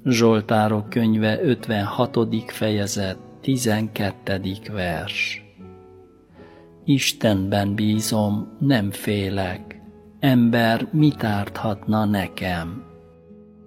Zsoltárok könyve 56. fejezet 12. vers. Istenben bízom, nem félek, ember mit árthatna nekem?